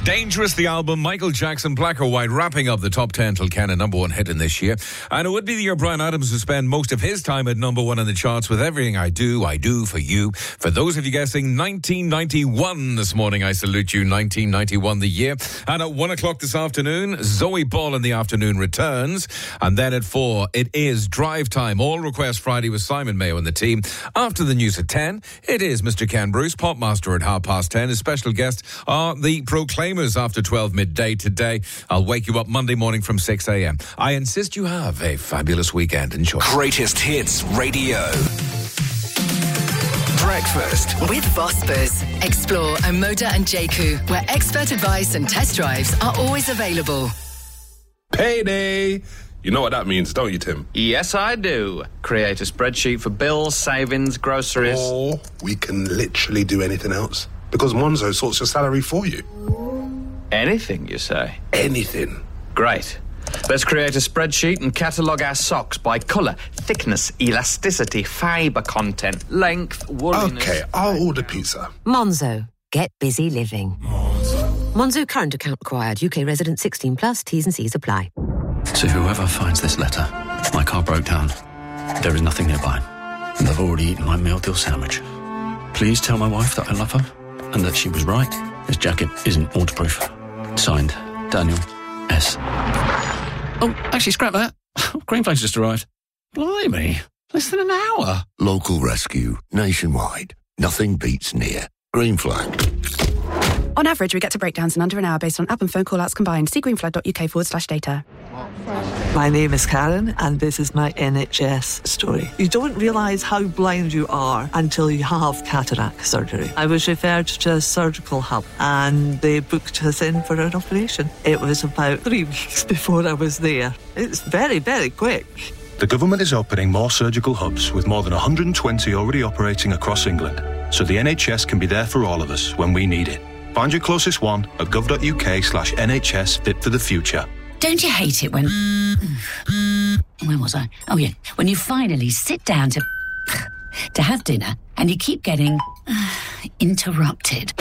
Dangerous, the album, Michael Jackson, Black or White, wrapping up the top 10 till Ken, a number one hit in this year. And it would be the year Bryan Adams would spend most of his time at number one in the charts with Everything I Do for You. For those of you guessing 1991 this morning, I salute you, 1991 the year. And at 1 o'clock this afternoon, Zoe Ball in the afternoon returns. And then at 4, it is Drive Time, All Request Friday with Simon Mayo and the team. After the news at 10, it is Mr. Ken Bruce, Popmaster at 10:30. His special guests are the Proclaimers after 12 midday today. I'll wake you up Monday morning from 6 a.m. I insist you have a fabulous weekend. Enjoy. Greatest Hits Radio. Breakfast with Vospers. Explore Omoda and Jaku, where expert advice and test drives are always available. Payday! You know what that means, don't you, Tim? Yes, I do. Create a spreadsheet for bills, savings, groceries. Or we can literally do anything else, because Monzo sorts your salary for you. Anything, you say? Anything. Great. Let's create a spreadsheet and catalogue our socks by colour, thickness, elasticity, fibre content, length, wooliness... Okay, I'll order pizza. Monzo. Get busy living. Monzo current account required. UK resident 16 plus. T's and C's apply. To whoever finds this letter, my car broke down. There is nothing nearby, and I've already eaten my meal deal sandwich. Please tell my wife that I love her and that she was right. This jacket isn't waterproof. Signed, Daniel S. Oh, actually, scrap that. Green Flag's just arrived. Blimey, less than an hour. Local rescue, nationwide. Nothing beats near. Green Flag. On average, we get to breakdowns in under an hour based on app and phone call-outs combined. See greenflag.uk/data. My name is Karen, and this is my NHS story. You don't realise how blind you are until you have cataract surgery. I was referred to a surgical hub, and they booked us in for an operation. It was about 3 weeks before I was there. It's very, very quick. The government is opening more surgical hubs, with more than 120 already operating across England, so the NHS can be there for all of us when we need it. Find your closest one at gov.uk/NHS Fit for the Future. Don't you hate it when... Where was I? Oh, yeah. When you finally sit down to have dinner and you keep getting interrupted.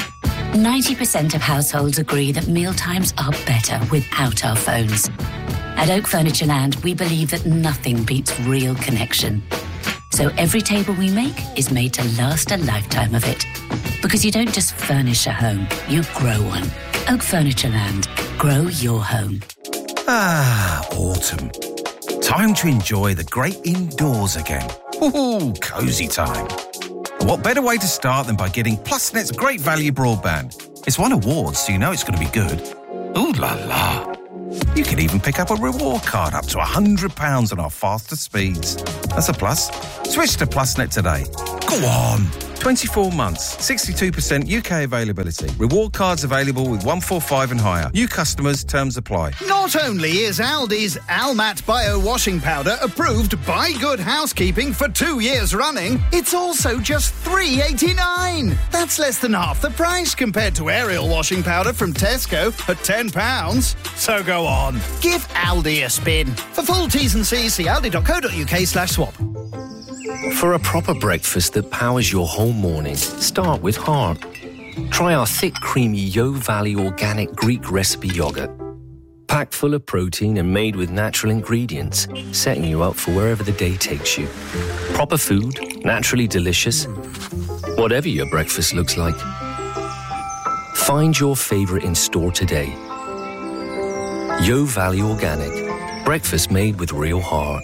90% of households agree that mealtimes are better without our phones. At Oak Furniture Land, we believe that nothing beats real connection. So every table we make is made to last a lifetime of it. Because you don't just furnish a home, you grow one. Oak Furniture Land. Grow your home. Ah, autumn. Time to enjoy the great indoors again. Ooh, cosy time. And what better way to start than by getting PlusNet's great value broadband? It's won awards, so you know it's going to be good. Ooh la la. You can even pick up a reward card up to £100 on our faster speeds. That's a plus. Switch to PlusNet today. Go on. 24 months, 62% UK availability. Reward cards available with 145 and higher. New customers, terms apply. Not only is Aldi's Almat Bio Washing Powder approved by Good Housekeeping for 2 years running, it's also just $3.89. That's less than half the price compared to Ariel Washing Powder from Tesco at £10. So go on, give Aldi a spin. For full T's and C's, see aldi.co.uk/swap. For a proper breakfast that powers your whole morning, start with heart. Try our thick, creamy Yo Valley organic Greek recipe yogurt. Packed full of protein and made with natural ingredients, setting you up for wherever the day takes you. Proper food, naturally delicious, whatever your breakfast looks like. Find your favourite in store today. Yo Valley Organic. Breakfast made with real heart.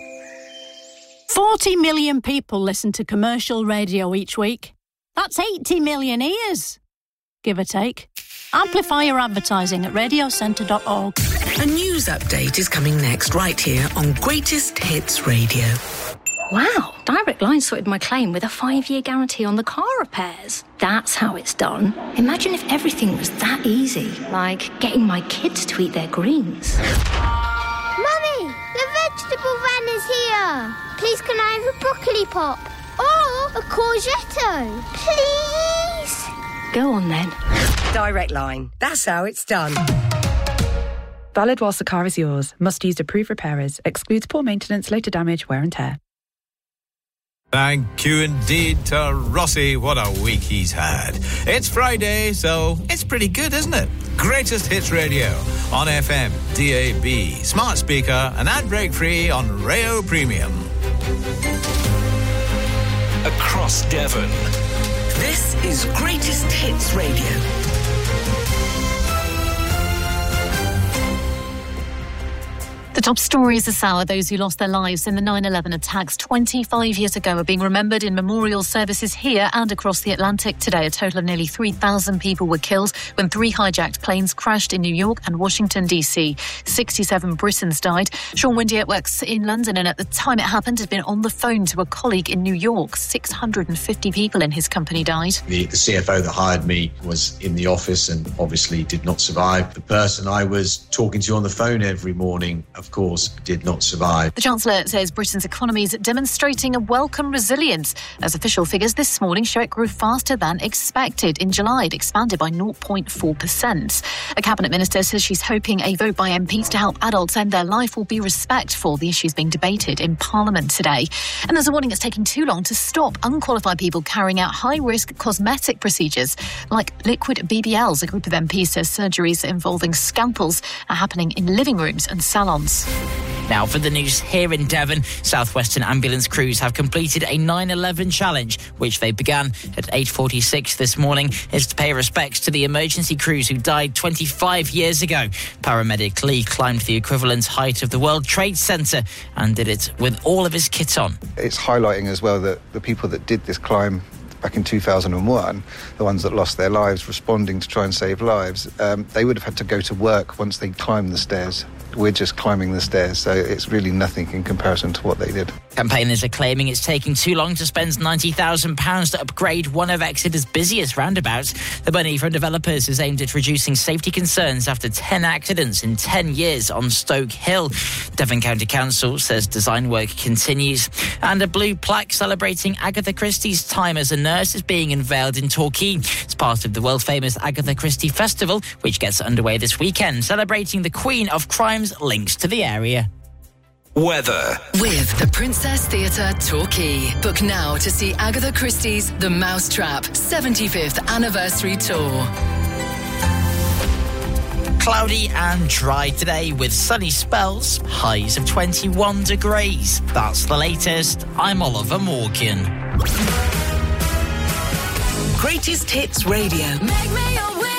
40 million people listen to commercial radio each week. That's 80 million ears, give or take. Amplify your advertising at radiocentre.org. A news update is coming next, right here on Greatest Hits Radio. Wow, Direct Line sorted my claim with a 5-year guarantee on the car repairs. That's how it's done. Imagine if everything was that easy, like getting my kids to eat their greens. Mummy, the vegetable van is here. Please, can I have a broccoli pop? Or a courgetto, please? Go on then. Direct Line. That's how it's done. Valid whilst the car is yours. Must use approved repairers. Excludes poor maintenance, later damage, wear and tear. Thank you indeed to Rossi. What a week he's had. It's Friday, so it's pretty good, isn't it? Greatest Hits Radio on FM, DAB, smart speaker, and ad break free on Rayo Premium. Across Devon. This is Greatest Hits Radio. The top stories this hour: those who lost their lives in the 9/11 attacks 25 years ago are being remembered in memorial services here and across the Atlantic today. A total of nearly 3,000 people were killed when 3 hijacked planes crashed in New York and Washington, D.C. 67 Britons died. Sean Windiett works in London and at the time it happened had been on the phone to a colleague in New York. 650 people in his company died. The CFO that hired me was in the office and obviously did not survive. The person I was talking to on the phone every morning, of course, did not survive. The Chancellor says Britain's economy is demonstrating a welcome resilience as official figures this morning show it grew faster than expected. In July, it expanded by 0.4%. A cabinet minister says she's hoping a vote by MPs to help adults end their life will be respectful. The issue's being debated in Parliament today. And there's a warning it's taking too long to stop unqualified people carrying out high-risk cosmetic procedures like liquid BBLs. A group of MPs says surgeries involving scalpels are happening in living rooms and salons. Now for the news here in Devon. Southwestern ambulance crews have completed a 9/11 challenge, which they began at 8:46 this morning. It's to pay respects to the emergency crews who died 25 years ago. Paramedic Lee climbed the equivalent height of the World Trade Center and did it with all of his kit on. It's highlighting as well that the people that did this climb back in 2001, the ones that lost their lives responding to try and save lives, they would have had to go to work once they climbed the stairs. We're just climbing the stairs, so it's really nothing in comparison to what they did. Campaigners are claiming it's taking too long to spend £90,000 to upgrade one of Exeter's busiest roundabouts. The money from developers is aimed at reducing safety concerns after 10 accidents in 10 years on Stoke Hill. Devon County Council says design work continues. And a blue plaque celebrating Agatha Christie's time as a nurse is being unveiled in Torquay. It's part of the world-famous Agatha Christie Festival, which gets underway this weekend, celebrating the Queen of Crime's links to the area. Weather. With the Princess Theatre Torquay. Book now to see Agatha Christie's The Mousetrap 75th Anniversary Tour. Cloudy and dry today with sunny spells, highs of 21 degrees. That's the latest. I'm Oliver Morgan. Greatest Hits Radio. Make me a winner.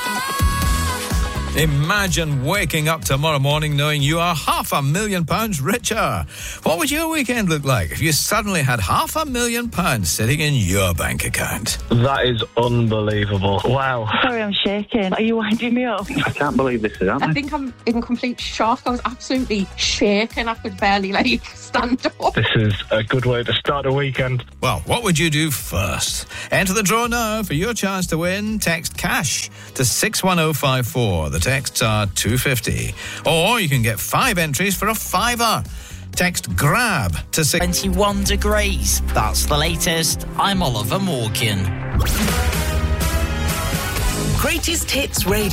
Imagine waking up tomorrow morning knowing you are £500,000 richer. What would your weekend look like if you suddenly had £500,000 sitting in your bank account? That is unbelievable. Wow. Sorry, I'm shaking. Are you winding me up? I can't believe this is happening. I think I'm in complete shock. I was absolutely shaking. I could barely, stand up. This is a good way to start a weekend. Well, what would you do first? Enter the draw now for your chance to win. Text cash to 61054. The texts are $2.50. Or you can get 5 entries for a £5. Text GRAB to 21 degrees. That's the latest. I'm Oliver Morgan. Greatest Hits Radio.